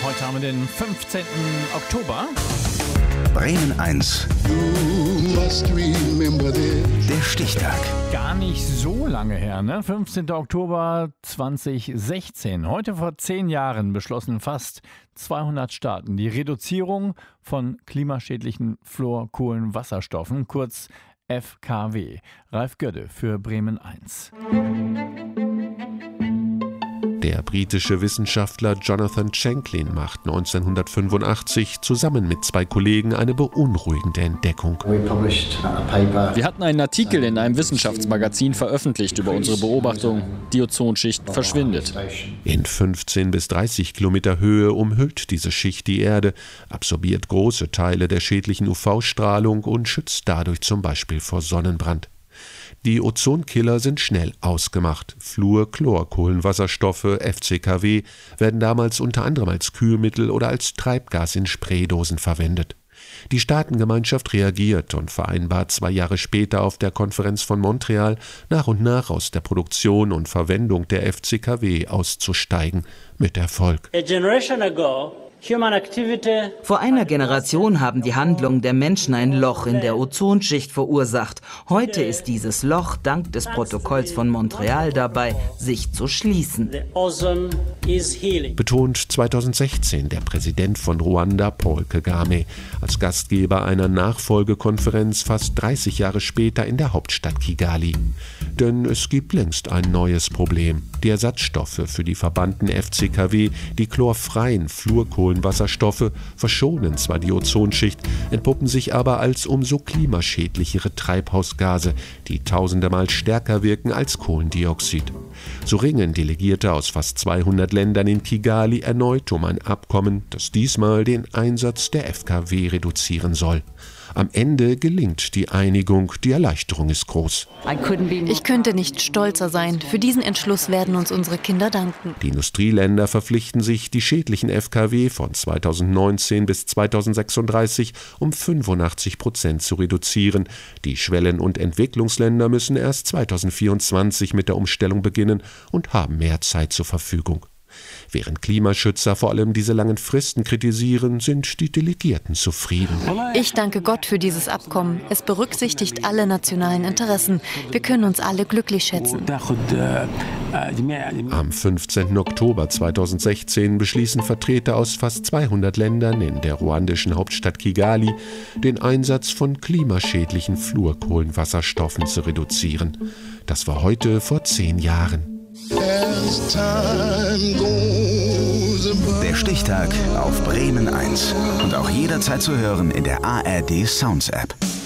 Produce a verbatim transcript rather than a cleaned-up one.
Heute haben wir den fünfzehnten Oktober. Bremen eins. Der Stichtag. Gar nicht so lange her, ne? fünfzehnten Oktober zweitausendsechzehn. Heute vor zehn Jahren beschlossen fast zweihundert Staaten die Reduzierung von klimaschädlichen Fluorkohlenwasserstoffen, kurz F K W. Ralf Gödde für Bremen eins. Der britische Wissenschaftler Jonathan Shanklin macht neunzehnhundertfünfundachtzig zusammen mit zwei Kollegen eine beunruhigende Entdeckung. Wir hatten einen Artikel in einem Wissenschaftsmagazin veröffentlicht über unsere Beobachtung. Die Ozonschicht verschwindet. In fünfzehn bis dreißig Kilometer Höhe umhüllt diese Schicht die Erde, absorbiert große Teile der schädlichen U V-Strahlung und schützt dadurch zum Beispiel vor Sonnenbrand. Die Ozonkiller sind schnell ausgemacht. Fluorchlorkohlenwasserstoffe, F C K W, werden damals unter anderem als Kühlmittel oder als Treibgas in Spraydosen verwendet. Die Staatengemeinschaft reagiert und vereinbart zwei Jahre später auf der Konferenz von Montreal, nach und nach aus der Produktion und Verwendung der F C K W auszusteigen. Mit Erfolg. A generation ago, Vor einer Generation haben die Handlungen der Menschen ein Loch in der Ozonschicht verursacht. Heute ist dieses Loch dank des Protokolls von Montreal dabei, sich zu schließen. Betont zweitausendsechzehn der Präsident von Ruanda, Paul Kagame, als Gastgeber einer Nachfolgekonferenz fast dreißig Jahre später in der Hauptstadt Kigali. Denn es gibt längst ein neues Problem. Die Ersatzstoffe für die verbannten F C K W, die chlorfreien Fluorkohlenwasserstoffe, verschonen zwar die Ozonschicht, entpuppen sich aber als umso klimaschädlichere Treibhausgase, die tausendemal stärker wirken als Kohlendioxid. So ringen Delegierte aus fast zweihundert Ländern in Kigali erneut um ein Abkommen, das diesmal den Einsatz der F K W reduzieren soll. Am Ende gelingt die Einigung, die Erleichterung ist groß. Ich könnte nicht stolzer sein. Für diesen Entschluss werden uns unsere Kinder danken. Die Industrieländer verpflichten sich, die schädlichen F K W von zweitausendneunzehn bis zweitausendsechsunddreißig um fünfundachtzig Prozent zu reduzieren. Die Schwellen- und Entwicklungsländer müssen erst zweitausendvierundzwanzig mit der Umstellung beginnen und haben mehr Zeit zur Verfügung. Während Klimaschützer vor allem diese langen Fristen kritisieren, sind die Delegierten zufrieden. Ich danke Gott für dieses Abkommen. Es berücksichtigt alle nationalen Interessen. Wir können uns alle glücklich schätzen. Am fünfzehnten Oktober zweitausendsechzehn beschließen Vertreter aus fast zweihundert Ländern in der ruandischen Hauptstadt Kigali, den Einsatz von klimaschädlichen Fluorkohlenwasserstoffen zu reduzieren. Das war heute vor zehn Jahren. Der Stichtag auf Bremen eins und auch jederzeit zu hören in der A R D Sounds App.